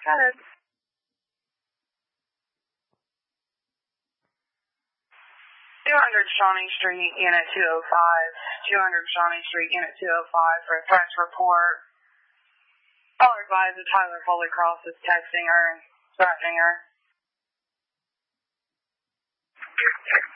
Got it. 200 Shawnee Street, Unit 205. 200 Shawnee Street, Unit 205 for a threats report. Caller advised that Tyler Holycross is texting her and threatening her.